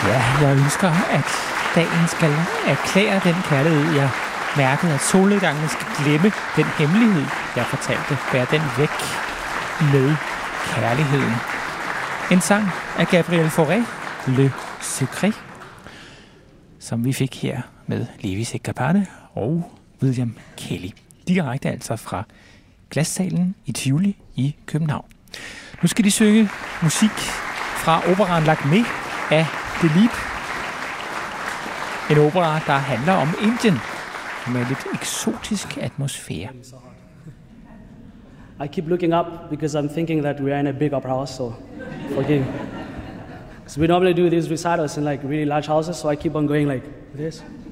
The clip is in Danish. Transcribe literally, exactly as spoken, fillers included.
Ja, jeg ønsker, at dagen skal erklære den kærlighed, jeg mærkede, at solnedgangen skal glemme den hemmelighed, jeg fortalte. Bær den væk med kærligheden. En sang af Gabriel Fauré, Le Secret, som vi fik her med Lewis Capaldi og William Kelly. Direkte altså fra Glassalen i Tivoli i København. Nu skal de synge musik fra operaen Lakmé af Delibes. En opera, der handler om Indien med lidt eksotisk atmosfære. I keep looking up because I'm thinking that we are in a big opera house, so forgive me. So we normally do these recitals in like really large houses, so I keep on going like this.